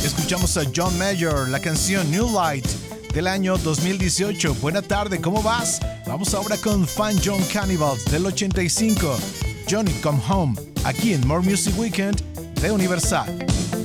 escuchamos a John Mayer, la canción New Light del año 2018. Buena tarde, ¿cómo vas? Vamos ahora con Fun John Cannibals del 85. Johnny Come Home, aquí en More Music Weekend de Universal.